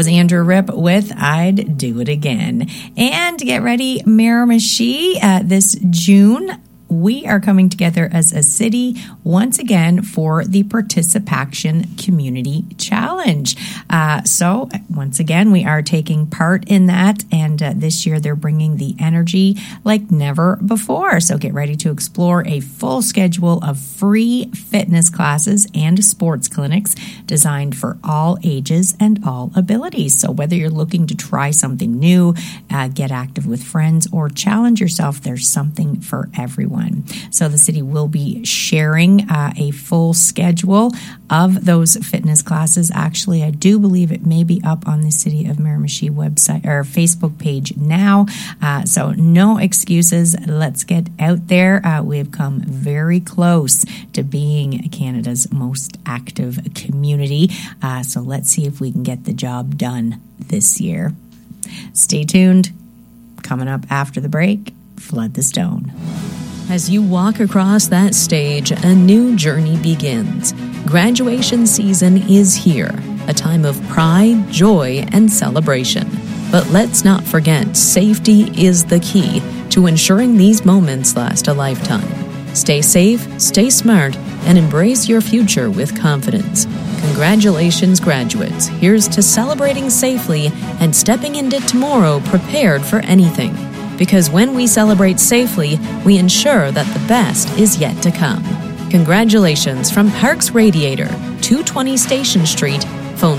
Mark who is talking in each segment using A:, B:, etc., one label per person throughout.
A: was Andrew Ripp with I'd Do It Again. And get ready, Miramichi, this June, we are coming together as a city once again for the Participation Community Challenge. So once again, we are taking part in that, and this year they're bringing the energy like never before. So get ready to explore a full schedule of free fitness classes and sports clinics designed for all ages and all abilities. So whether you're looking to try something new, get active with friends, or challenge yourself, there's something for everyone. So the city will be sharing a full schedule of those fitness classes. Actually, I do believe it may be up on the City of Miramichi website or Facebook page now. So no excuses. Let's get out there. We have come very close to being Canada's most active community. So let's see if we can get the job done this year. Stay tuned. Coming up after the break, Flood the Stone.
B: As you walk across that stage, a new journey begins. Graduation season is here, a time of pride, joy, and celebration. But let's not forget, safety is the key to ensuring these moments last a lifetime. Stay safe, stay smart, and embrace your future with confidence. Congratulations, graduates. Here's to celebrating safely and stepping into tomorrow prepared for anything. Because when we celebrate safely, we ensure that the best is yet to come. Congratulations from Parks Radiator, 220 Station Street, phone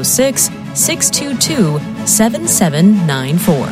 B: 506-622-7794.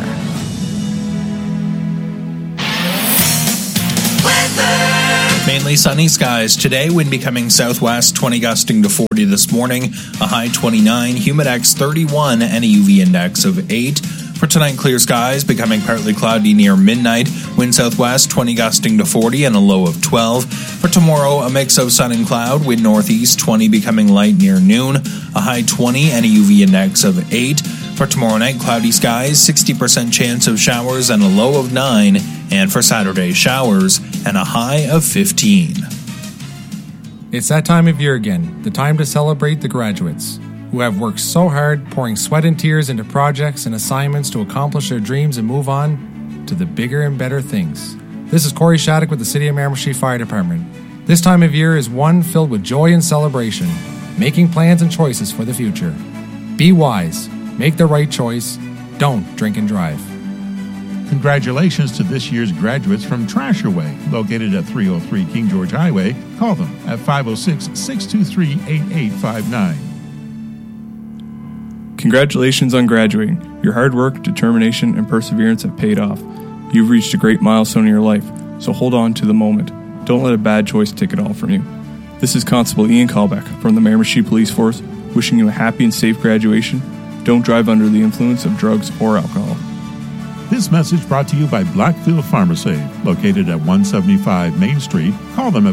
C: Mainly sunny skies today, wind becoming southwest, 20 gusting to 40 this morning, a high 29, humidex 31, and a UV index of 8. For tonight, clear skies, becoming partly cloudy near midnight. Wind southwest, 20 gusting to 40 and a low of 12. For tomorrow, a mix of sun and cloud. Wind northeast, 20 becoming light near noon. A high 20 and a UV index of 8. For tomorrow night, cloudy skies, 60% chance of showers and a low of 9. And for Saturday, showers and a high of 15.
D: It's that time of year again, the time to celebrate the graduates, who have worked so hard, pouring sweat and tears into projects and assignments to accomplish their dreams and move on to the bigger and better things. This is Corey Shattuck with the City of Miramichi Fire Department. This time of year is one filled with joy and celebration, making plans and choices for the future. Be wise, make the right choice, don't drink and drive.
E: Congratulations to this year's graduates from Trasherway, located at 303 King George Highway. Call them at 506-623-8859.
F: Congratulations on graduating. Your hard work, determination, and perseverance have paid off. You've reached a great milestone in your life, so hold on to the moment. Don't let a bad choice take it all from you. This is Constable Ian Callbeck from the Miramichi Police Force, wishing you a happy and safe graduation. Don't drive under the influence of drugs or alcohol.
E: This message brought to you by Blackfield PharmaSave, located at 175 Main Street. Call them at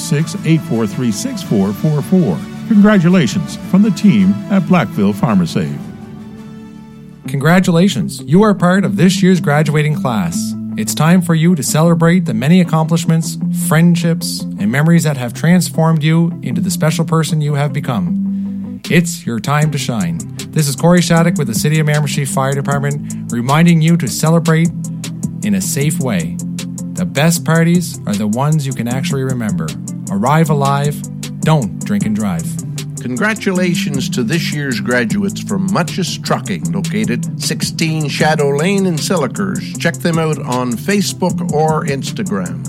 E: 506-843-6444. Congratulations from the team at Blackfield PharmaSave.
D: Congratulations, you are part of this year's graduating class. It's time for you to celebrate the many accomplishments, friendships, and memories that have transformed you into the special person you have become. It's your time to shine. This is Corey Shattuck with the City of Miramichi Fire Department, reminding you to celebrate in a safe way. The best parties are the ones you can actually remember. Arrive alive. Don't drink and drive.
G: Congratulations to this year's graduates from Mutchess Trucking, located 16 Shadow Lane in Sillikers. Check them out on Facebook or Instagram.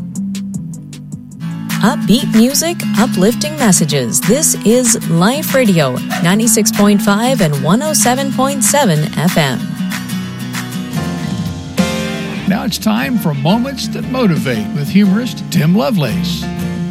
B: Upbeat music, uplifting messages. This is Life Radio, 96.5 and 107.7 FM.
H: Now it's time for Moments That Motivate with humorist Tim Lovelace.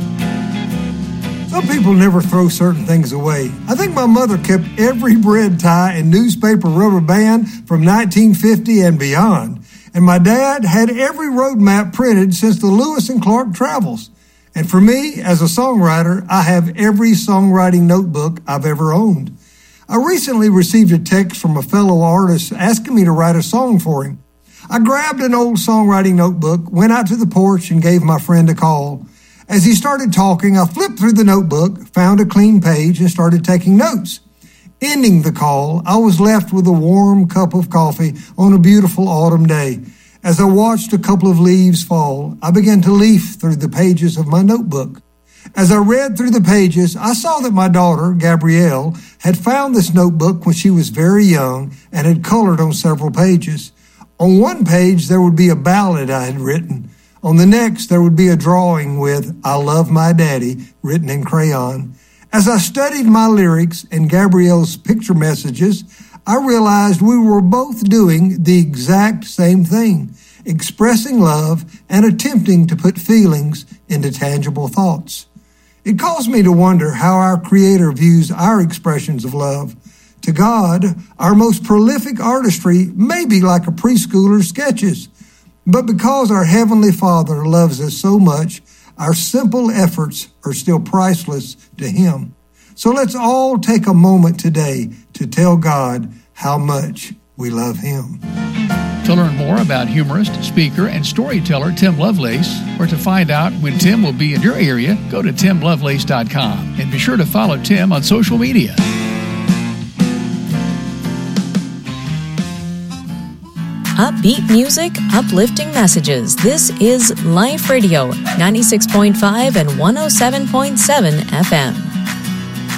I: Some people never throw certain things away. I think my mother kept every bread tie and newspaper rubber band from 1950 and beyond. And my dad had every road map printed since the Lewis and Clark travels. And for me, as a songwriter, I have every songwriting notebook I've ever owned. I recently received a text from a fellow artist asking me to write a song for him. I grabbed an old songwriting notebook, went out to the porch, and gave my friend a call. As he started talking, I flipped through the notebook, found a clean page, and started taking notes. Ending the call, I was left with a warm cup of coffee on a beautiful autumn day. As I watched a couple of leaves fall, I began to leaf through the pages of my notebook. As I read through the pages, I saw that my daughter, Gabrielle, had found this notebook when she was very young and had colored on several pages. On one page, there would be a ballad I had written. On the next, there would be a drawing with "I love my daddy" written in crayon. As I studied my lyrics and Gabrielle's picture messages, I realized we were both doing the exact same thing, expressing love and attempting to put feelings into tangible thoughts. It caused me to wonder how our Creator views our expressions of love. To God, our most prolific artistry may be like a preschooler's sketches, but because our Heavenly Father loves us so much, our simple efforts are still priceless to Him. So let's all take a moment today to tell God how much we love Him.
H: To learn more about humorist, speaker, and storyteller Tim Lovelace, or to find out when Tim will be in your area, go to timlovelace.com. And be sure to follow Tim on social media.
B: Upbeat music, uplifting messages. This is Life Radio, 96.5 and 107.7 FM.